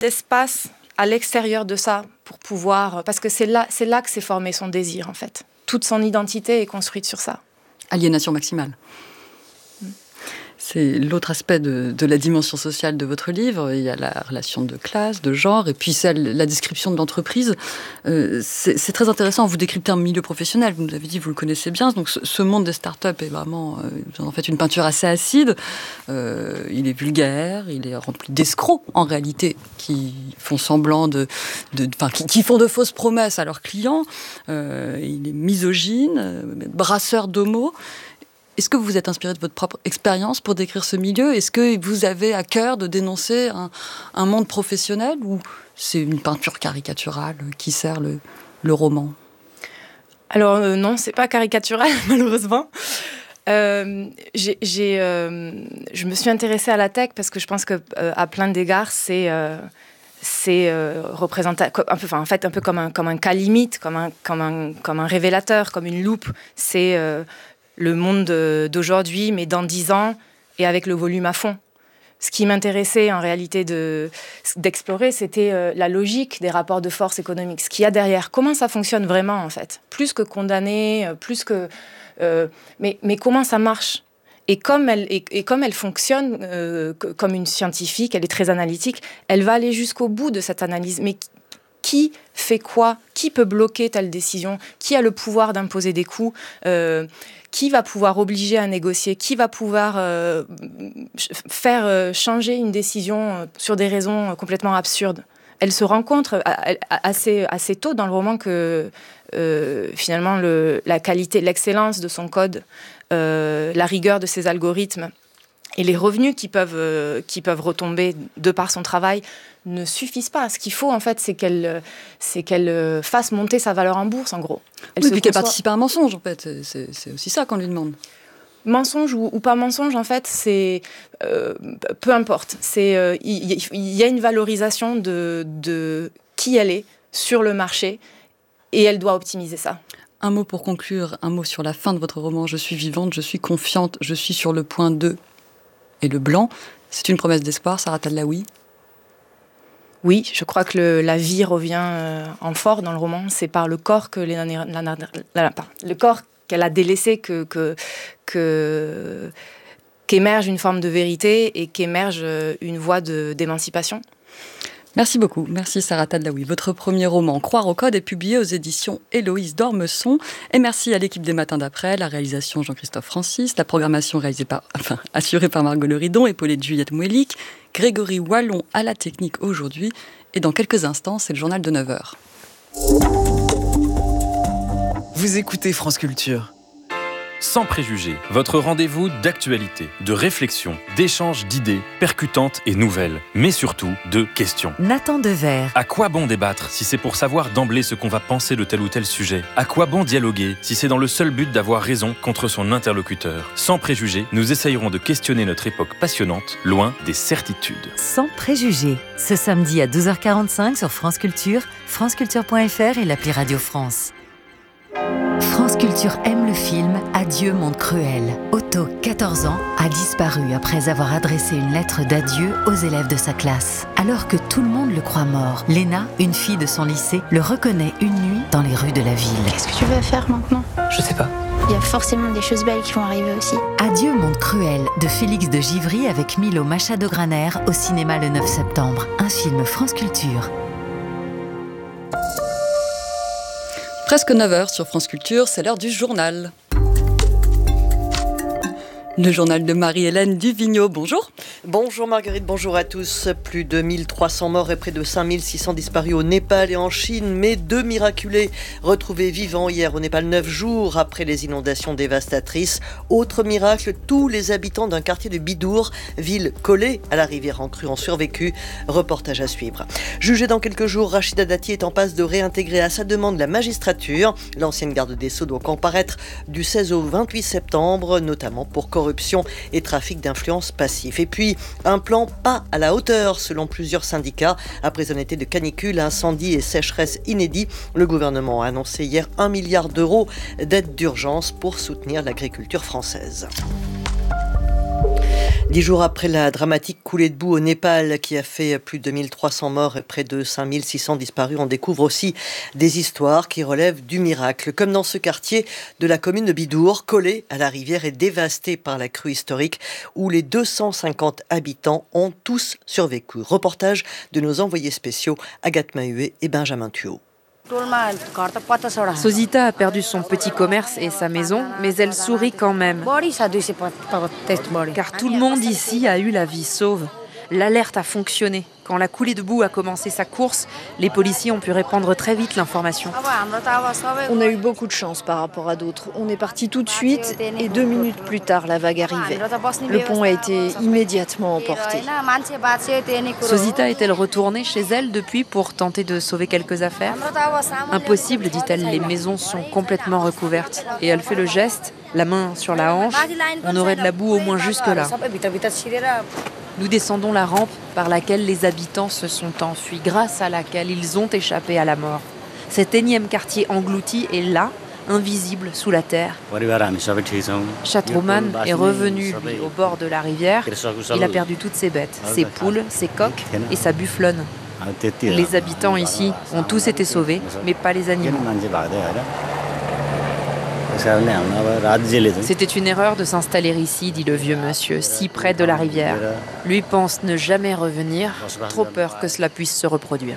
d'espace à l'extérieur de ça pour pouvoir... Parce que c'est là que s'est formé son désir, en fait. Toute son identité est construite sur ça. Aliénation maximale. C'est l'autre aspect de la dimension sociale de votre livre. Il y a la relation de classe, de genre, et puis la description de l'entreprise. C'est très intéressant. Vous décryptez un milieu professionnel. Vous nous avez dit, vous le connaissez bien. Donc ce monde des startups est vraiment, en fait, une peinture assez acide. Il est vulgaire, il est rempli d'escrocs, en réalité, qui font semblant qui font de fausses promesses à leurs clients. Il est misogyne, brasseur d'homo. Est-ce que vous vous êtes inspiré de votre propre expérience pour décrire ce milieu ? Est-ce que vous avez à cœur de dénoncer un monde professionnel ou c'est une peinture caricaturale qui sert le roman ? Alors non, c'est pas caricatural, malheureusement. Je me suis intéressée à la tech parce que je pense que à plein d'égards, c'est représentatif, un peu comme un cas limite, comme un révélateur, comme une loupe. C'est le monde d'aujourd'hui, mais dans 10 ans, et avec le volume à fond. Ce qui m'intéressait en réalité d'explorer, c'était la logique des rapports de force économiques, ce qu'il y a derrière, comment ça fonctionne vraiment en fait, plus que condamner, mais comment ça marche. Et comme elle fonctionne comme une scientifique, elle est très analytique, elle va aller jusqu'au bout de cette analyse. Mais qui fait quoi ? Qui peut bloquer telle décision ? Qui a le pouvoir d'imposer des coûts ? Qui va pouvoir obliger à négocier ? Qui va pouvoir faire changer une décision sur des raisons complètement absurdes ? Elle se rencontre assez tôt dans le roman que finalement la qualité, l'excellence de son code, la rigueur de ses algorithmes et les revenus qui peuvent retomber de par son travail ne suffisent pas. Ce qu'il faut, en fait, c'est qu'elle fasse monter sa valeur en bourse, en gros. Et puis qu'elle participe à un mensonge, en fait. C'est aussi ça qu'on lui demande. Mensonge ou pas mensonge, en fait, c'est... peu importe. Il y a une valorisation de qui elle est sur le marché et elle doit optimiser ça. Un mot pour conclure, un mot sur la fin de votre roman. Je suis vivante, je suis confiante, je suis sur le point de... Et le blanc, c'est une promesse d'espoir, Sarah Tadlaoui ? Oui, je crois que la vie revient en fort dans le roman. C'est par le corps que le corps qu'elle a délaissé qu'émerge une forme de vérité et qu'émerge une voie d'émancipation. Merci beaucoup. Merci Sarah Tadlaoui. Votre premier roman, Croire au code, est publié aux éditions Héloïse d'Ormesson. Et merci à l'équipe des Matins d'après, la réalisation Jean-Christophe Francis, la programmation assurée par Margot Leridon, épaulée de Juliette Mouelic, Grégory Wallon à la technique aujourd'hui. Et dans quelques instants, c'est le journal de 9h. Vous écoutez France Culture. Sans préjugés, votre rendez-vous d'actualité, de réflexion, d'échanges d'idées percutantes et nouvelles, mais surtout de questions. Nathan Dever. À quoi bon débattre si c'est pour savoir d'emblée ce qu'on va penser de tel ou tel sujet ? À quoi bon dialoguer si c'est dans le seul but d'avoir raison contre son interlocuteur ? Sans préjugés, nous essayerons de questionner notre époque passionnante, loin des certitudes. Sans préjugés, ce samedi à 12h45 sur France Culture, franceculture.fr et l'appli Radio France. France Culture aime le film Adieu monde cruel. Otto, 14 ans, a disparu après avoir adressé une lettre d'adieu aux élèves de sa classe. Alors que tout le monde le croit mort, Léna, une fille de son lycée, le reconnaît une nuit dans les rues de la ville. Qu'est-ce que tu vas faire maintenant ? Je sais pas. Il y a forcément des choses belles qui vont arriver aussi. Adieu monde cruel de Félix de Givry avec Milo Machado-Graner au cinéma le 9 septembre. Un film France Culture. Presque 9h sur France Culture, c'est l'heure du journal. Le journal de Marie-Hélène Duvigneau, bonjour. Bonjour Marguerite, bonjour à tous. Plus de 1300 morts et près de 5600 disparus au Népal et en Chine, mais 2 miraculés retrouvés vivants hier au Népal 9 jours après les inondations dévastatrices. Autre miracle, tous les habitants d'un quartier de Bidour, ville collée à la rivière en crue, ont survécu. Reportage à suivre. Jugée dans quelques jours, Rachida Dati est en passe de réintégrer à sa demande la magistrature. L'ancienne garde des Sceaux doit comparaître du 16 au 28 septembre, notamment pour corruption et trafic d'influence passif. Et puis, un plan pas à la hauteur, selon plusieurs syndicats. Après un été de canicule, incendie et sécheresse inédits, le gouvernement a annoncé hier 1 milliard d'euros d'aide d'urgence pour soutenir l'agriculture française. 10 jours après la dramatique coulée de boue au Népal qui a fait plus de 2300 morts et près de 5600 disparus, on découvre aussi des histoires qui relèvent du miracle. Comme dans ce quartier de la commune de Bidour, collé à la rivière et dévasté par la crue historique, où les 250 habitants ont tous survécu. Reportage de nos envoyés spéciaux Agathe Mahué et Benjamin Thuot. Sosita a perdu son petit commerce et sa maison, mais elle sourit quand même. Car tout le monde ici a eu la vie sauve. L'alerte a fonctionné. Quand la coulée de boue a commencé sa course, les policiers ont pu répandre très vite l'information. On a eu beaucoup de chance par rapport à d'autres. On est parti tout de suite et 2 minutes plus tard, la vague arrivait. Le pont a été immédiatement emporté. Sosita est-elle retournée chez elle depuis pour tenter de sauver quelques affaires ? Impossible, dit-elle, les maisons sont complètement recouvertes. Et elle fait le geste, la main sur la hanche. On aurait de la boue au moins jusque-là. Nous descendons la rampe par laquelle les habitants se sont enfuis, grâce à laquelle ils ont échappé à la mort. Cet énième quartier englouti est là, invisible sous la terre. Chatroman est revenu, lui, au bord de la rivière. Il a perdu toutes ses bêtes, ses poules, ses coqs et sa bufflonne. Les habitants ici ont tous été sauvés, mais pas les animaux. C'était une erreur de s'installer ici, dit le vieux monsieur, si près de la rivière. Lui pense ne jamais revenir, trop peur que cela puisse se reproduire.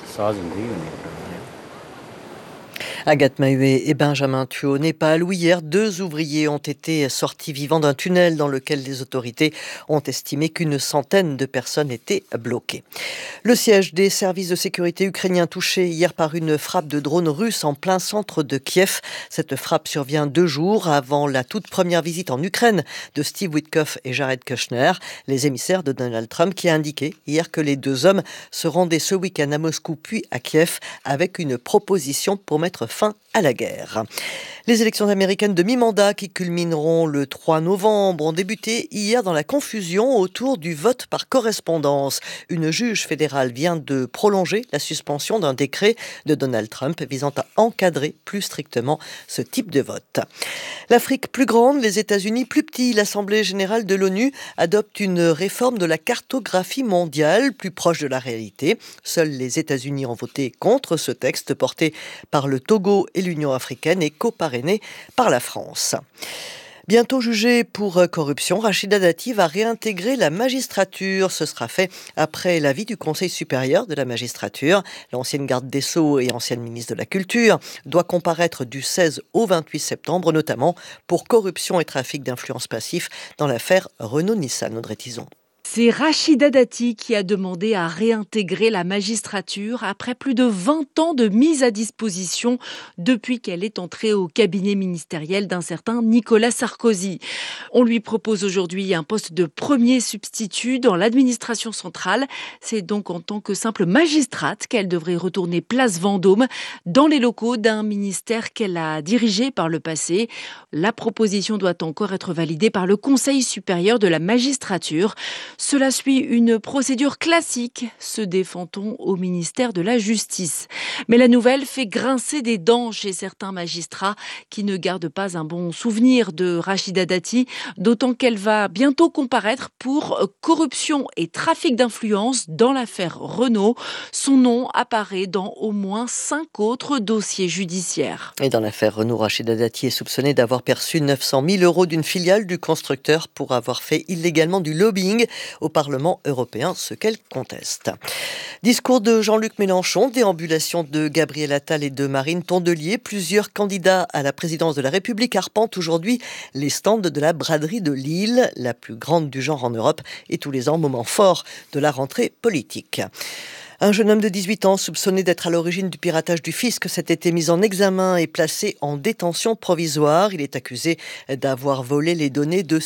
Agathe Mahué et Benjamin Thuot au Népal, où hier 2 ouvriers ont été sortis vivants d'un tunnel dans lequel les autorités ont estimé qu'une centaine de personnes étaient bloquées. Le siège des services de sécurité ukrainiens touché hier par une frappe de drone russe en plein centre de Kiev. Cette frappe survient 2 jours avant la toute première visite en Ukraine de Steve Witkoff et Jared Kushner, les émissaires de Donald Trump, qui a indiqué hier que les 2 hommes se rendaient ce week-end à Moscou puis à Kiev avec une proposition pour mettre fin à la guerre. Les élections américaines de mi-mandat qui culmineront le 3 novembre ont débuté hier dans la confusion autour du vote par correspondance. Une juge fédérale vient de prolonger la suspension d'un décret de Donald Trump visant à encadrer plus strictement ce type de vote. L'Afrique plus grande, les États-Unis plus petits. L'Assemblée générale de l'ONU adopte une réforme de la cartographie mondiale plus proche de la réalité. Seuls les États-Unis ont voté contre ce texte porté par le Togo et l'Union africaine et coparrainé par la France. Bientôt jugée pour corruption, Rachida Dati va réintégrer la magistrature. Ce sera fait après l'avis du Conseil supérieur de la magistrature. L'ancienne garde des Sceaux et ancienne ministre de la Culture doit comparaître du 16 au 28 septembre, notamment pour corruption et trafic d'influence passif dans l'affaire Renault-Nissan. Audrey Tison. C'est Rachida Dati qui a demandé à réintégrer la magistrature après plus de 20 ans de mise à disposition depuis qu'elle est entrée au cabinet ministériel d'un certain Nicolas Sarkozy. On lui propose aujourd'hui un poste de premier substitut dans l'administration centrale. C'est donc en tant que simple magistrate qu'elle devrait retourner place Vendôme dans les locaux d'un ministère qu'elle a dirigé par le passé. La proposition doit encore être validée par le Conseil supérieur de la magistrature. Cela suit une procédure classique, se défend-on au ministère de la Justice. Mais la nouvelle fait grincer des dents chez certains magistrats qui ne gardent pas un bon souvenir de Rachida Dati, d'autant qu'elle va bientôt comparaître pour corruption et trafic d'influence dans l'affaire Renault. Son nom apparaît dans au moins 5 autres dossiers judiciaires. Et dans l'affaire Renault, Rachida Dati est soupçonnée d'avoir perçu 900 000 € d'une filiale du constructeur pour avoir fait illégalement du lobbying au Parlement européen, ce qu'elle conteste. Discours de Jean-Luc Mélenchon, déambulation de Gabriel Attal et de Marine Tondelier. Plusieurs candidats à la présidence de la République arpentent aujourd'hui les stands de la braderie de Lille, la plus grande du genre en Europe, et tous les ans, moment fort de la rentrée politique. Un jeune homme de 18 ans soupçonné d'être à l'origine du piratage du fisc cet été mis en examen et placé en détention provisoire. Il est accusé d'avoir volé les données de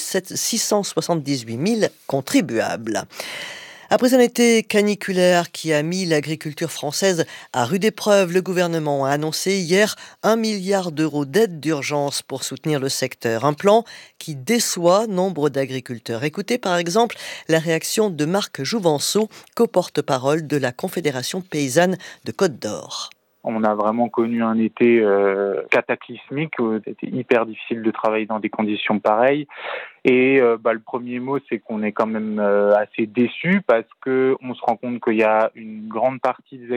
678 000 contribuables. Après un été caniculaire qui a mis l'agriculture française à rude épreuve, le gouvernement a annoncé hier 1 milliard d'euros d'aide d'urgence pour soutenir le secteur. Un plan qui déçoit nombre d'agriculteurs. Écoutez par exemple la réaction de Marc Jouvenceau, co-porte-parole de la Confédération paysanne de Côte d'Or. On a vraiment connu un été cataclysmique. C'était hyper difficile de travailler dans des conditions pareilles. Et le premier mot, c'est qu'on est quand même assez déçus parce que on se rend compte qu'il y a une grande partie des